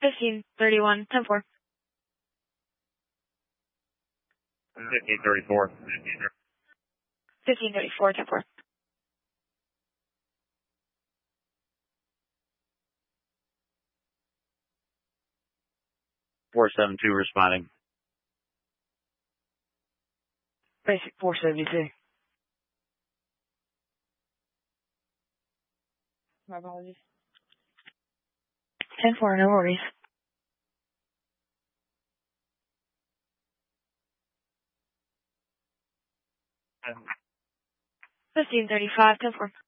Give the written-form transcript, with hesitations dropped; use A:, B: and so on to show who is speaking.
A: 1531, 10-4.
B: 1534.
A: 1534, 10-4.
B: 472 responding.
C: Basic 472. My apologies.
A: 10-4, no worries.
B: Um,
A: 1535, 10-4.